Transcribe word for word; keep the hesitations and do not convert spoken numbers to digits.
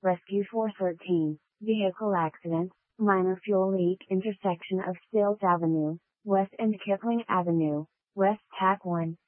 Rescue four thirteen, vehicle accident, minor fuel leak intersection of Stills Avenue, West and Kipling Avenue, West Tack one.